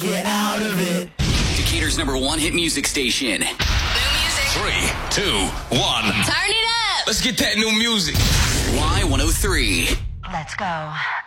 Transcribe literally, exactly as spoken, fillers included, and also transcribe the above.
Get out of it. Decatur's number one hit music station. New music. Three, two, one. Turn it up. Let's get that new music. Y one oh three. Let's go.